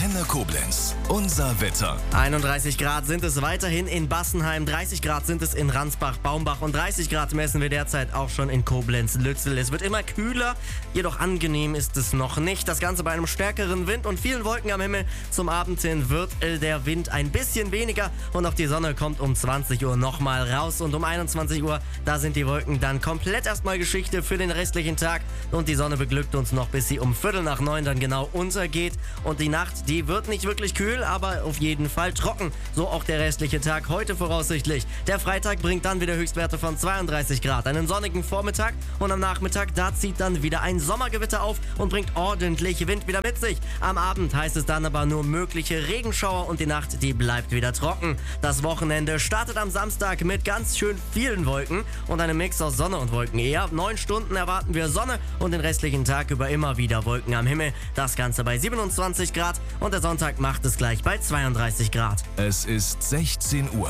Antenne Koblenz. Unser Wetter. 31 Grad sind es weiterhin in Bassenheim, 30 Grad sind es in Ransbach-Baumbach und 30 Grad messen wir derzeit auch schon in Koblenz-Lützel. Es wird immer kühler, jedoch angenehm ist es noch nicht. Das Ganze bei einem stärkeren Wind und vielen Wolken am Himmel. Zum Abend hin wird der Wind ein bisschen weniger und auch die Sonne kommt um 20 Uhr nochmal raus. Und um 21 Uhr, da sind die Wolken dann komplett erstmal Geschichte für den restlichen Tag. Und die Sonne beglückt uns noch, bis sie um 8:45 dann genau untergeht. Und die Nacht, die wird nicht wirklich kühl, aber auf jeden Fall trocken. So auch der restliche Tag heute voraussichtlich. Der Freitag bringt dann wieder Höchstwerte von 32 Grad. Einen sonnigen Vormittag und am Nachmittag, da zieht dann wieder ein Sommergewitter auf und bringt ordentlich Wind wieder mit sich. Am Abend heißt es dann aber nur mögliche Regenschauer und die Nacht, die bleibt wieder trocken. Das Wochenende startet am Samstag mit ganz schön vielen Wolken und einem Mix aus Sonne und Wolken. Eher 9 Stunden erwarten wir Sonne und den restlichen Tag über immer wieder Wolken am Himmel. Das Ganze bei 27 Grad und der Sonntag macht es gleich bei 32 Grad. Es ist 16 Uhr.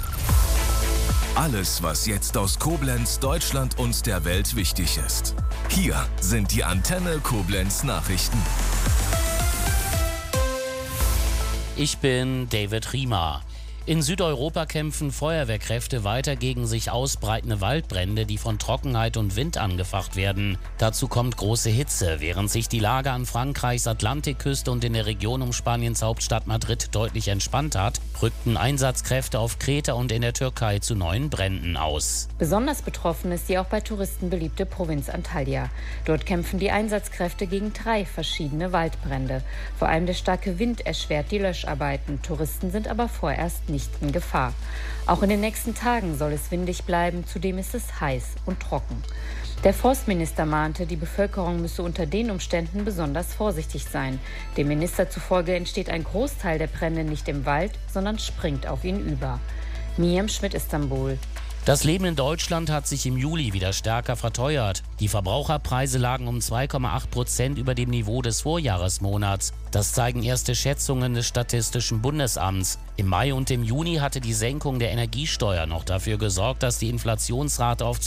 Alles, was jetzt aus Koblenz, Deutschland und der Welt wichtig ist. Hier sind die Antenne Koblenz Nachrichten. Ich bin David Riemer. In Südeuropa kämpfen Feuerwehrkräfte weiter gegen sich ausbreitende Waldbrände, die von Trockenheit und Wind angefacht werden. Dazu kommt große Hitze. Während sich die Lage an Frankreichs Atlantikküste und in der Region um Spaniens Hauptstadt Madrid deutlich entspannt hat, rückten Einsatzkräfte auf Kreta und in der Türkei zu neuen Bränden aus. Besonders betroffen ist die auch bei Touristen beliebte Provinz Antalya. Dort kämpfen die Einsatzkräfte gegen 3 verschiedene Waldbrände. Vor allem der starke Wind erschwert die Löscharbeiten. Touristen sind aber vorerst nicht in Gefahr. Auch in den nächsten Tagen soll es windig bleiben, zudem ist es heiß und trocken. Der Forstminister mahnte, die Bevölkerung müsse unter den Umständen besonders vorsichtig sein. Dem Minister zufolge entsteht ein Großteil der Brände nicht im Wald, sondern springt auf ihn über. Miriam Schmidt, Istanbul. Das Leben in Deutschland hat sich im Juli wieder stärker verteuert. Die Verbraucherpreise lagen um 2,8% über dem Niveau des Vorjahresmonats. Das zeigen erste Schätzungen des Statistischen Bundesamts. Im Mai und im Juni hatte die Senkung der Energiesteuer noch dafür gesorgt, dass die Inflationsrate auf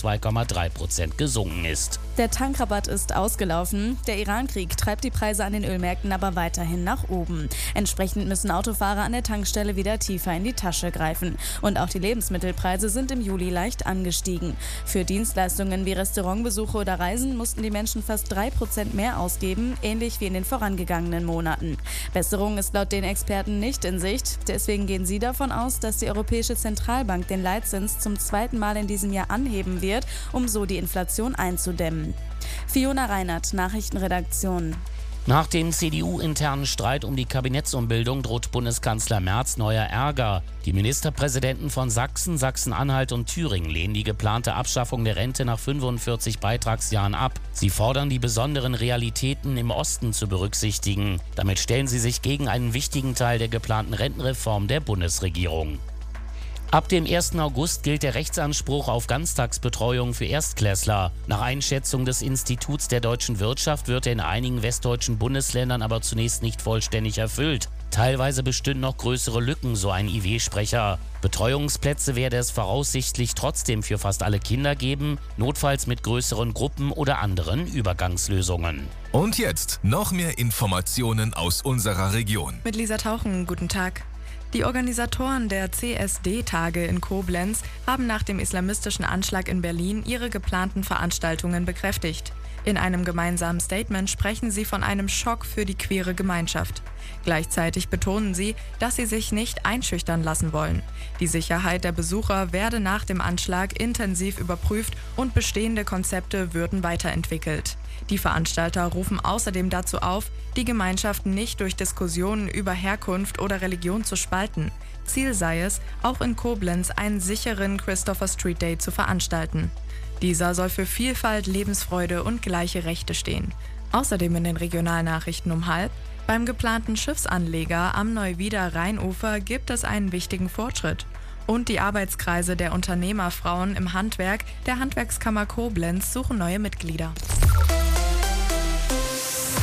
2,3% gesunken ist. Der Tankrabatt ist ausgelaufen. Der Iran-Krieg treibt die Preise an den Ölmärkten aber weiterhin nach oben. Entsprechend müssen Autofahrer an der Tankstelle wieder tiefer in die Tasche greifen. Und auch die Lebensmittelpreise sind im Juli leicht angestiegen. Für Dienstleistungen wie Restaurantbesuche oder Reisen mussten die Menschen fast 3% mehr ausgeben, ähnlich wie in den vorangegangenen Monaten. Besserung ist laut den Experten nicht in Sicht. Deswegen gehen sie davon aus, dass die Europäische Zentralbank den Leitzins zum 2. Mal in diesem Jahr anheben wird, um so die Inflation einzudämmen. Fiona Reinert, Nachrichtenredaktion. Nach dem CDU-internen Streit um die Kabinettsumbildung droht Bundeskanzler Merz neuer Ärger. Die Ministerpräsidenten von Sachsen, Sachsen-Anhalt und Thüringen lehnen die geplante Abschaffung der Rente nach 45 Beitragsjahren ab. Sie fordern, die besonderen Realitäten im Osten zu berücksichtigen. Damit stellen sie sich gegen einen wichtigen Teil der geplanten Rentenreform der Bundesregierung. Ab dem 1. August gilt der Rechtsanspruch auf Ganztagsbetreuung für Erstklässler. Nach Einschätzung des Instituts der deutschen Wirtschaft wird er in einigen westdeutschen Bundesländern aber zunächst nicht vollständig erfüllt. Teilweise bestünden noch größere Lücken, so ein IW-Sprecher. Betreuungsplätze werde es voraussichtlich trotzdem für fast alle Kinder geben, notfalls mit größeren Gruppen oder anderen Übergangslösungen. Und jetzt noch mehr Informationen aus unserer Region. Mit Lisa Tauchen, guten Tag. Die Organisatoren der CSD-Tage in Koblenz haben nach dem islamistischen Anschlag in Berlin ihre geplanten Veranstaltungen bekräftigt. In einem gemeinsamen Statement sprechen sie von einem Schock für die queere Gemeinschaft. Gleichzeitig betonen sie, dass sie sich nicht einschüchtern lassen wollen. Die Sicherheit der Besucher werde nach dem Anschlag intensiv überprüft und bestehende Konzepte würden weiterentwickelt. Die Veranstalter rufen außerdem dazu auf, die Gemeinschaft nicht durch Diskussionen über Herkunft oder Religion zu spalten. Ziel sei es, auch in Koblenz einen sicheren Christopher Street Day zu veranstalten. Dieser soll für Vielfalt, Lebensfreude und gleiche Rechte stehen. Außerdem in den Regionalnachrichten um 12:30: Beim geplanten Schiffsanleger am Neuwieder Rheinufer gibt es einen wichtigen Fortschritt. Und die Arbeitskreise der Unternehmerfrauen im Handwerk der Handwerkskammer Koblenz suchen neue Mitglieder.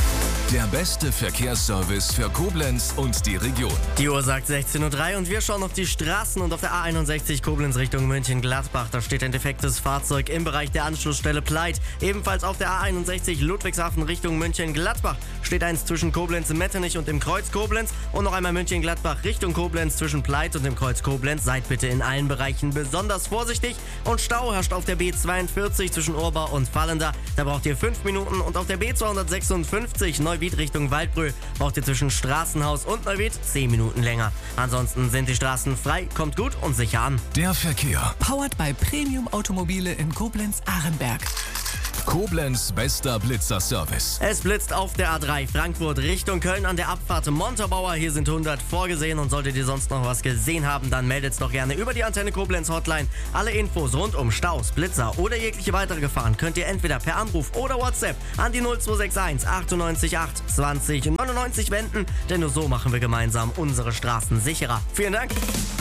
Der beste Verkehrsservice für Koblenz und die Region. Die Uhr sagt 16:03 Uhr und wir schauen auf die Straßen und auf der A61 Koblenz Richtung München-Gladbach. Da steht ein defektes Fahrzeug im Bereich der Anschlussstelle Pleit. Ebenfalls auf der A61 Ludwigshafen Richtung München-Gladbach steht eins zwischen Koblenz-Mettenich und dem Kreuz Koblenz. Und noch einmal München-Gladbach Richtung Koblenz zwischen Pleit und dem Kreuz Koblenz. Seid bitte in allen Bereichen besonders vorsichtig. Und Stau herrscht auf der B42 zwischen Urbach und Vallender. Da braucht ihr 5 Minuten. Und auf der B256 Neuwied Richtung Waldbröl braucht ihr zwischen Straßenhaus und Neuwied 10 Minuten länger. Ansonsten sind die Straßen frei, kommt gut und sicher an. Der Verkehr. Powered by Premium Automobile in Koblenz-Arenberg. Koblenz bester Blitzer-Service. Es blitzt auf der A3 Frankfurt Richtung Köln an der Abfahrt Montabaur. Hier sind 100 vorgesehen und solltet ihr sonst noch was gesehen haben, dann meldet's doch gerne über die Antenne Koblenz Hotline. Alle Infos rund um Staus, Blitzer oder jegliche weitere Gefahren könnt ihr entweder per Anruf oder WhatsApp an die 0261 98 8 20 99 wenden, denn nur so machen wir gemeinsam unsere Straßen sicherer. Vielen Dank.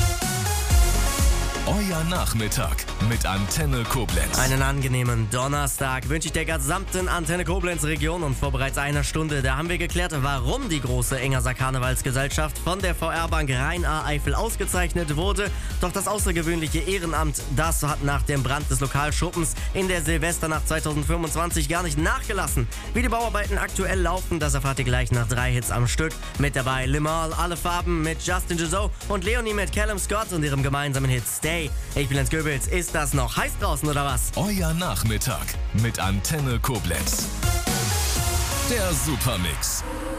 Euer Nachmittag mit Antenne Koblenz. Einen angenehmen Donnerstag wünsche ich der gesamten Antenne Koblenz Region und vor bereits einer Stunde, da haben wir geklärt, warum die große Engerser Karnevalsgesellschaft von der VR-Bank Rhein-A-Eifel ausgezeichnet wurde. Doch das außergewöhnliche Ehrenamt, das hat nach dem Brand des Lokalschuppens in der Silvesternacht 2025 gar nicht nachgelassen. Wie die Bauarbeiten aktuell laufen, das erfahrt ihr gleich nach 3 Hits am Stück. Mit dabei Limahl, Alle Farben mit Justin Jizzo und Leonie mit Callum Scott und ihrem gemeinsamen Hit Stay. Ich bin Jens Goebbels. Ist das noch heiß draußen oder was? Euer Nachmittag mit Antenne Koblenz. Der Supermix.